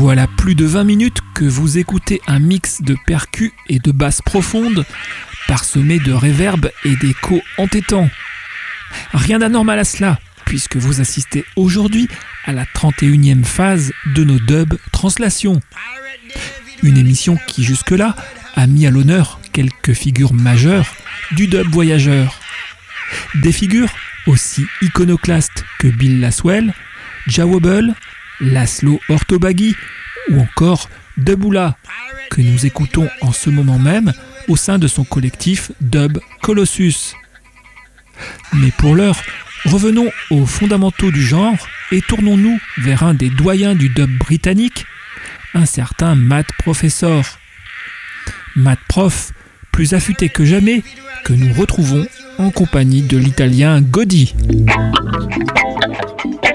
Voilà plus de 20 minutes que vous écoutez un mix de percus et de basses profondes, parsemé de réverb et d'échos entêtants. Rien d'anormal à cela, puisque vous assistez aujourd'hui à la 31e phase de nos dub translations. Une émission qui jusque-là a mis à l'honneur quelques figures majeures du dub voyageur. Des figures aussi iconoclastes que Bill Laswell, Jah Wobble, Laszlo Ortobagi ou encore Dubula, que nous écoutons en ce moment même au sein de son collectif Dub Colossus. Mais pour l'heure, revenons aux fondamentaux du genre et tournons-nous vers un des doyens du dub britannique, un certain Matt Professor. Matt Prof, plus affûté que jamais, que nous retrouvons en compagnie de l'italien Godi.